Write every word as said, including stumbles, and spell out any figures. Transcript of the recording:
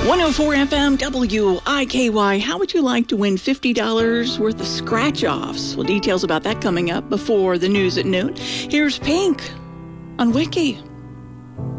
one oh four F M W I K Y. How would you like to win fifty dollars worth of scratch-offs? Well, details about that coming up before the news at noon. Here's Pink on Wiki.